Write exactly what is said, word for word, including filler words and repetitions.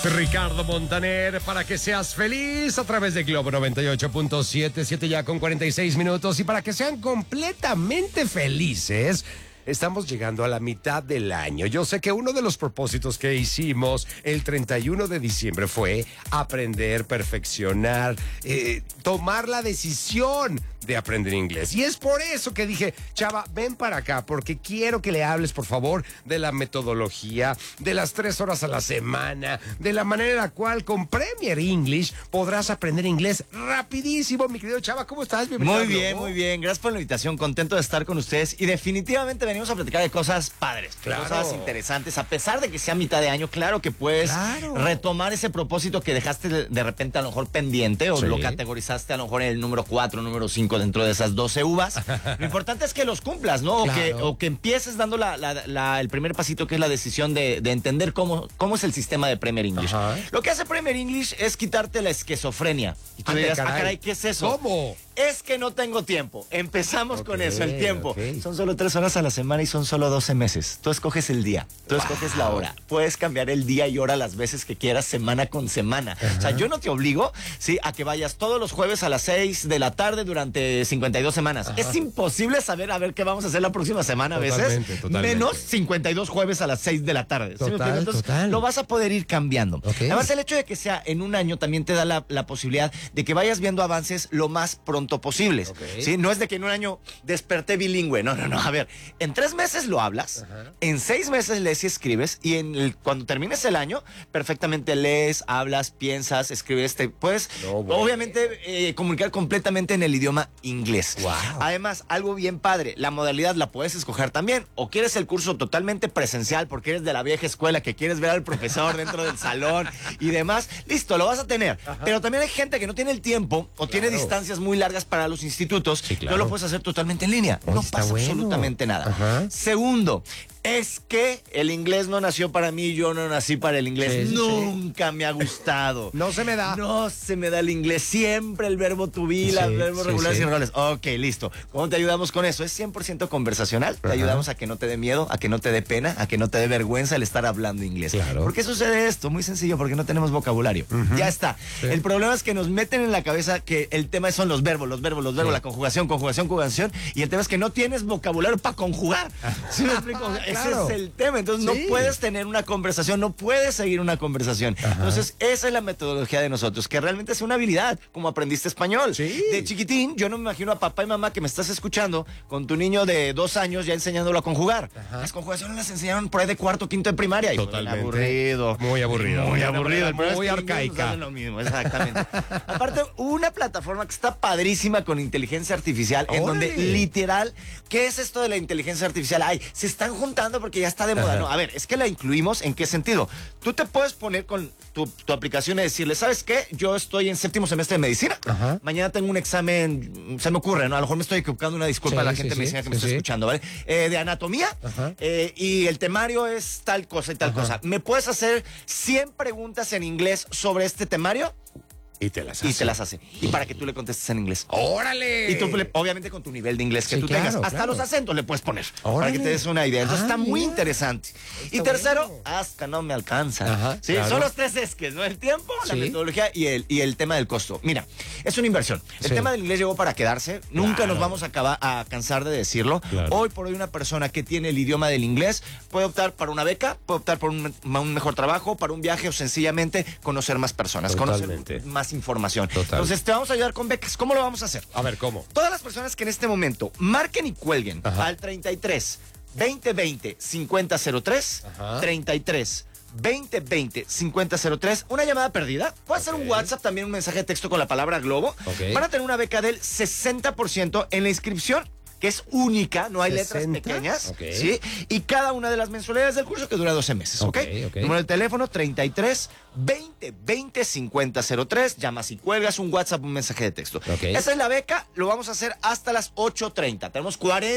Ricardo Montaner, para que seas feliz a través de Globo noventa y ocho punto siete, siete ya con cuarenta y seis minutos. Y para que sean completamente felices, estamos llegando a la mitad del año. Yo sé que uno de los propósitos que hicimos el treinta y uno de diciembre fue aprender, perfeccionar, eh, tomar la decisión de aprender inglés. Y es por eso que dije, Chava, ven para acá, porque quiero que le hables, por favor, de la metodología, de las tres horas a la semana, de la manera en la cual con Premier English podrás aprender inglés rapidísimo. Mi querido Chava, ¿cómo estás? Bienvenido. Muy bien, muy bien. Gracias por la invitación. Contento de estar con ustedes. Y definitivamente venimos a platicar de cosas padres, Claro. cosas interesantes. A pesar de que sea mitad de año, claro que puedes Claro. retomar ese propósito que dejaste de, de repente a lo mejor pendiente o Sí. lo categorizaste a lo mejor en el número cuatro, número cinco dentro de esas doce uvas. Lo importante es que los cumplas, ¿no? Claro. O, que, o que empieces dando la, la, la, el primer pasito, que es la decisión de, de entender cómo, cómo es el sistema de Premier English. Ajá. Lo que hace Premier English es quitarte la esquizofrenia. Y tú Ande, dirás, caray. ah, caray, ¿qué es eso? ¿Cómo? Es que no tengo tiempo. Empezamos Ok, con eso, el tiempo. ok. Son solo tres horas a la semana y son solo doce meses. Tú escoges el día, tú Wow. escoges la hora. Puedes cambiar el día y hora las veces que quieras, semana con semana. Ajá. O sea, yo no te obligo, ¿sí?, a que vayas todos los jueves a las seis de la tarde durante cincuenta y dos semanas. Ajá. Es imposible saber a ver qué vamos a hacer la próxima semana a veces. Totalmente, totalmente. Menos cincuenta y dos jueves a las seis de la tarde. ¿Sí me Total, explico? Entonces, total. lo vas a poder ir cambiando. Ok. Además, el hecho de que sea en un año también te da la, la posibilidad de que vayas viendo avances lo más pronto posibles. Ok. ¿Sí? No es de que en un año desperté bilingüe. No, no, no. A ver, en tres meses lo hablas, Ajá. en seis meses lees y escribes, y en el, cuando termines el año, perfectamente lees, hablas, piensas, escribes. Te puedes, No, bueno. obviamente, eh, comunicar completamente en el idioma inglés. Wow. Además, algo bien padre, la modalidad la puedes escoger también. O quieres el curso totalmente presencial porque eres de la vieja escuela, que quieres ver al profesor dentro del salón y demás. Listo, lo vas a tener. Pero también hay gente que no tiene el tiempo o tiene Claro. distancias muy largas para los institutos. Sí, claro. No lo puedes hacer totalmente en línea. Oh, No está pasa bueno. absolutamente nada. Ajá. Segundo, es que el inglés no nació para mí, yo no nací para el inglés. Sí, sí, sí. Nunca me ha gustado. No se me da. No se me da el inglés. Siempre el verbo to be, Sí, el verbo sí, regular sí. sin roles. Ok, listo. ¿Cómo te ayudamos con eso? Es cien por ciento conversacional. Te Ajá. ayudamos a que no te dé miedo, a que no te dé pena, a que no te dé vergüenza el estar hablando inglés. Claro. ¿Por qué sucede esto? Muy sencillo, porque no tenemos vocabulario. Ujú. Ya está. Sí. El problema es que nos meten en la cabeza que el tema son los verbos, los verbos, los verbos, Sí. la conjugación, conjugación, conjugación. Y el tema es que no tienes vocabulario para conjugar. ¿Sí me explico? Ese Claro. es el tema. Entonces Sí. no puedes tener una conversación, no puedes seguir una conversación. Ajá. Entonces esa es la metodología de nosotros, que realmente es una habilidad, como aprendiste español. Sí. De chiquitín, yo no me imagino a papá y mamá que me estás escuchando con tu niño de dos años ya enseñándolo a conjugar. Ajá. Las conjugaciones las enseñaron por ahí de cuarto, quinto de primaria. Y fue bien Totalmente. aburrido. Muy aburrido. Muy Una aburrido. manera El problema muy es que los niños arcaica. hacen lo mismo, exactamente. Aparte, una plataforma que está padrísima con inteligencia artificial, en ¡Órale! donde literal, ¿qué es esto de la inteligencia artificial? Ay, se están juntando porque ya está de moda. Ajá. No, a ver, es que la incluimos, ¿en qué sentido? Tú te puedes poner con tu, tu aplicación y decirle, ¿sabes qué? Yo estoy en séptimo semestre de medicina. Ajá. Mañana tengo un examen, se me ocurre, ¿no? A lo mejor me estoy equivocando, una disculpa Sí, a la sí, gente de sí, medicina que me sí, está sí. escuchando, ¿vale? Eh, de anatomía, Ajá. eh, y el temario es tal cosa y tal Ajá. cosa. ¿Me puedes hacer cien preguntas en inglés sobre este temario? Y te las Y hace. te las hace. Y para que tú le contestes en inglés. ¡Órale! Y tú, le- obviamente, con tu nivel de inglés que Sí, tú claro, tengas, hasta claro. los acentos le puedes poner. Órale. Para que te des una idea. Entonces Ah, está muy mira. interesante. Y Está tercero, bueno. hasta no me alcanza. Ajá, Sí, claro. son los tres esques, ¿no? El tiempo, la Sí. metodología y el, y el tema del costo. Mira, es una inversión. El Sí. tema del inglés llegó para quedarse. Nunca Claro. nos vamos a, acabar, a cansar de decirlo. Claro. Hoy por hoy una persona que tiene el idioma del inglés puede optar para una beca, puede optar por un, un mejor trabajo, para un viaje o sencillamente conocer más personas, Totalmente. conocer más información. Total. Entonces te vamos a ayudar con becas. ¿Cómo lo vamos a hacer? A ver, ¿cómo? Todas las personas que en este momento marquen y cuelguen Ajá. al treinta y tres, veinte veinte, cincuenta cero tres, Ajá. treinta y tres, veinte veinte, cincuenta cero tres, una llamada perdida, puede ser un Ok. WhatsApp, también un mensaje de texto con la palabra Globo, Ok. van a tener una beca del sesenta por ciento en la inscripción, que es única, no hay letras sesenta, pequeñas, ok. ¿sí? Y cada una de las mensualidades del curso que dura doce meses, ¿ok? Ok, ok. Número de teléfono treinta y tres, veinte veinte, cincuenta cero tres, llamas y cuelgas, un WhatsApp, un mensaje de texto. Ok. Esa es la beca, lo vamos a hacer hasta las ocho treinta. Tenemos cuarenta